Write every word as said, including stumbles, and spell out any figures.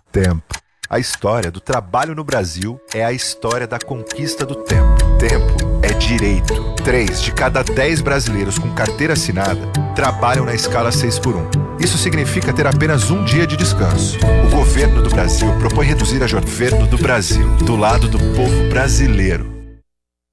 Tempo. A história do trabalho no Brasil é a história da conquista do tempo. Tempo é direito. Três de cada dez brasileiros com carteira assinada trabalham na escala seis por um. Isso significa ter apenas um dia de descanso. O governo do Brasil propõe reduzir a jornada. Governo do Brasil, do lado do povo brasileiro.